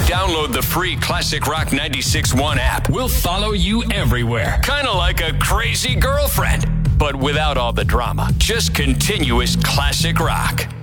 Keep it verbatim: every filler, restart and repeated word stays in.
download the free Classic Rock ninety-six point one app, we'll follow you everywhere. Kind of like a crazy girlfriend, but without all the drama. Just continuous classic rock.